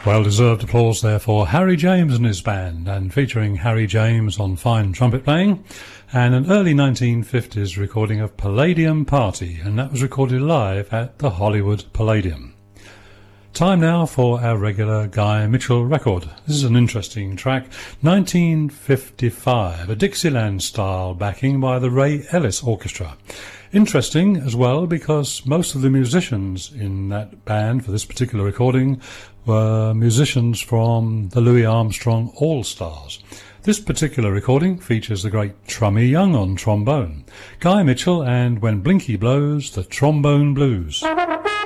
Well-deserved applause there for Harry James and his band, and featuring Harry James on fine trumpet playing, and an early 1950s recording of Palladium Party, and that was recorded live at the Hollywood Palladium. Time now for our regular Guy Mitchell record. This is an interesting track, 1955, a Dixieland-style backing by the Ray Ellis Orchestra. Interesting as well because most of the musicians in that band for this particular recording were musicians from the Louis Armstrong All-Stars. This particular recording features the great Trummy Young on trombone, Guy Mitchell and When Blinky Blows, the Trombone Blues.